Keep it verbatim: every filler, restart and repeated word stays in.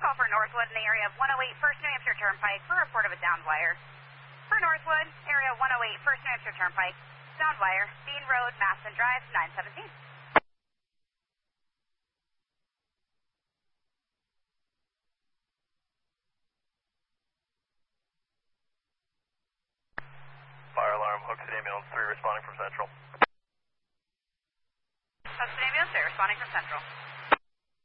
call for Northwood in the area of one oh eight First New Hampshire Turnpike for a report of a downed wire. For Northwood, area one oh eight First New Hampshire Turnpike, downed wire, Bean Road, Maston Drive, nine seventeen. Fire alarm, Hooksett Ambulance three responding from Central. Hooksett Ambulance three responding from Central.